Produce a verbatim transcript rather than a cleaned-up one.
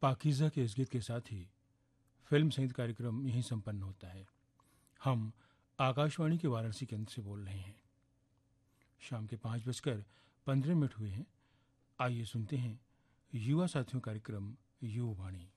पाकीज़ा के इस गीत के साथ ही फिल्म संगीत कार्यक्रम यहीं संपन्न होता है। हम आकाशवाणी के वाराणसी केंद्र से बोल रहे हैं। शाम के पाँच बजकर पंद्रह मिनट हुए हैं। आइए सुनते हैं युवा साथियों कार्यक्रम युवा वाणी।